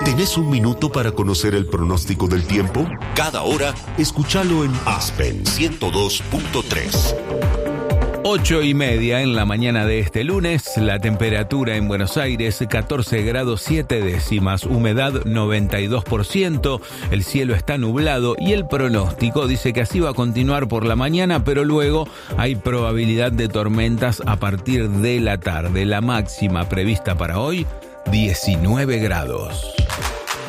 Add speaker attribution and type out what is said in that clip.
Speaker 1: ¿Tenés un minuto para conocer el pronóstico del tiempo? Cada hora, escúchalo en Aspen 102.3.
Speaker 2: 8:30 en la mañana de este lunes, la temperatura en Buenos Aires 14 grados 7 décimas, humedad 92%, el cielo está nublado y el pronóstico dice que así va a continuar por la mañana, pero luego hay probabilidad de tormentas a partir de la tarde. La máxima prevista para hoy, 19 grados.